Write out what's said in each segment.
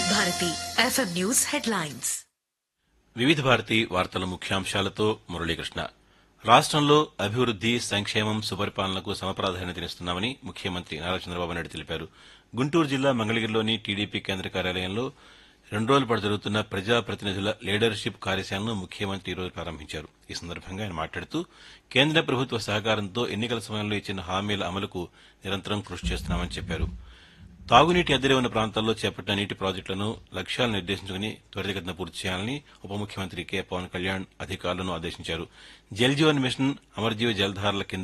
Bharati FM news headlines. వివిధ భారతి వార్తల ముఖ్యాంశాలతో మురళీకృష్ణ. రాష్ట్రంలో అభివృద్ది, సంక్షేమం, సుపరిపాలనకు సమప్రాధాన్యతనిస్తున్నామని ముఖ్యమంత్రి నారా చంద్రబాబు నాయుడు తెలిపారు. గుంటూరు జిల్లా మంగళగిరిలోని టీడీపీ కేంద్ర కార్యాలయంలో 2 రోజుల పాటు జరుగుతున్న ప్రజాప్రతినిధుల లీడర్షిప్ కార్యశాలను ముఖ్యమంత్రి ఈరోజు ప్రారంభించారు. ఈ సందర్భంగా ఆయన మాట్లాడుతూ కేంద్ర ప్రభుత్వ సహకారంతో ఎన్నికల సమయంలో ఇచ్చిన హామీల అమలుకు నిరంతరం కృషి చేస్తున్నామని చెప్పారు. తాగునీటి అద్దె ఉన్న ప్రాంతాల్లో చేపట్టిన నీటి ప్రాజెక్టులను లక్ష్యాలను నిర్దేశించుకుని త్వరితగతిన పూర్తి చేయాలని ఉప ముఖ్యమంత్రి కె పవన్ కళ్యాణ్ అధికారులను ఆదేశించారు. జల్ జీవన్ మిషన్, అమర్జీవ జలధారల కింద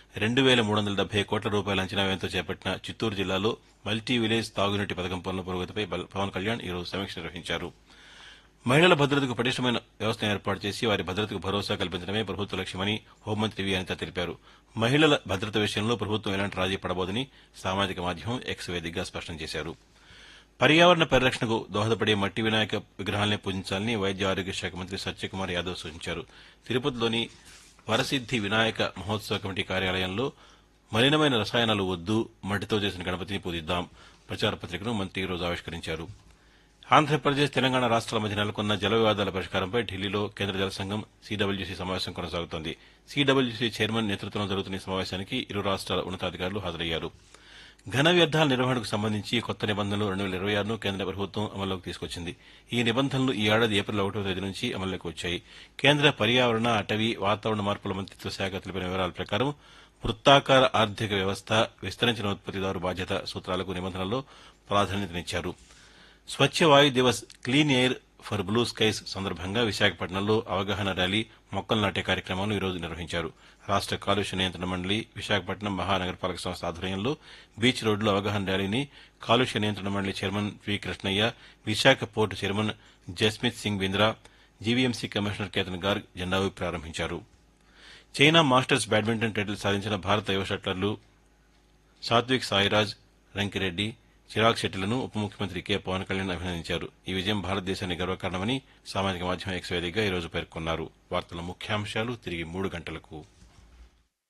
2,370 కోట్ల రూపాయల అంచనా వ్యయంతో చేపట్టిన చిత్తూరు జిల్లాలో మల్టీ విలేజ్ తాగునీటి పథకం పనుల పురోగతిపై పవన్ కళ్యాణ్ ఈరోజు సమీక్ష నిర్వహించారు. మహిళల భద్రతకు పటిష్టమైన వ్యవస్థను ఏర్పాటు చేసి వారి భద్రతకు భరోసా కల్పించడమే ప్రభుత్వ లక్ష్యమని హోంమంత్రి వి అనిత తెలిపారు. మహిళల భద్రత విషయంలో ప్రభుత్వం ఎలాంటి రాజీ పడబోదని సామాజిక మాధ్యమం ఎక్స్ వేదికగా స్పష్టం చేశారు. పర్యావరణ పరిరక్షణకు దోహదపడే మట్టి వినాయక విగ్రహాలనే పూజించాలని వైద్య ఆరోగ్య శాఖ మంత్రి సత్యకుమార్ యాదవ్ సూచించారు. తిరుపతిలోని వరసిద్ది వినాయక మహోత్సవ కమిటీ కార్యాలయంలో మలినమైన రసాయనాలు వద్దు, మట్టితో చేసిన గణపతిని పూజిద్దాం ప్రచార పత్రికను మంత్రి ఈరోజు ఆవిష్కరించారు. ఆంధ్రప్రదేశ్, తెలంగాణ రాష్ట్రాల మధ్య నెలకొన్న జల వివాదాల పరిష్కారంపై ఢిల్లీలో కేంద్ర జల సంఘం సిడబ్ల్యూసీ సమావేశం కొనసాగుతోంది. సిడబ్ల్యూసీ చైర్మన్ నేతృత్వంలో జరుగుతున్న ఈ సమావేశానికి ఇరు రాష్ట్రాల ఉన్నతాధికారులు హాజరయ్యారు. ఘన వ్యర్థాల నిర్వహణకు సంబంధించి కొత్త నిబంధనలు 2026ను కేంద్ర ప్రభుత్వం అమల్లోకి తీసుకొచ్చింది. ఈ నిబంధనలు ఈ ఏడాది ఏప్రిల్ 1వ తేదీ నుంచి అమల్లోకి వచ్చాయి. కేంద్ర పర్యావరణ, అటవీ, వాతావరణ మార్పుల మంత్రిత్వ శాఖ తెలిపిన వివరాల ప్రకారం వృత్తాకార ఆర్థిక వ్యవస్థ, విస్తరించిన ఉత్పత్తిదారు బాధ్యత సూత్రాలకు నిబంధనల్లో ప్రాధాన్యతనిచ్చారు. స్వచ్ఛ వాయు Divas, clean air for blue skies సందర్భంగా విశాఖపట్నంలో అవగాహన ర్యాలీ, మొక్కలు నాటే కార్యక్రమాలను ఈరోజు నిర్వహించారు. రాష్ట కాలుష్య నియంత్రణ మండలి, విశాఖపట్నం మహానగరపాలక సంస్థ ఆధ్వర్యంలో బీచ్ రోడ్లో అవగాహన ర్యాలీని కాలుష్య నియంత్రణ మండలి చైర్మన్ వి Krishnaiah, Visakha port chairman Jasmith Singh Bindra, GVMC commissioner Ketan Garg జెండా ఊపి ప్రారంభించారు. చైనా మాస్టర్స్ బ్యాడ్మింటన్ టైటిల్ సాధించిన భారత యువ షట్లర్లు సాత్విక్ సాయిరాజ్, రంకిరెడ్డి, చిరాగ్ శెట్టిలను ఉప ముఖ్యమంత్రి కె పవన్ కళ్యాణ్ అభినందించారు. ఈ విజయం భారతదేశానికి గర్వకారణమని సామాజిక మాధ్యమం ఎక్స్ వేదికగా ఈరోజు పేర్కొన్నారు. వార్తల ముఖ్యాంశాలు తిరిగి 3 గంటలకు.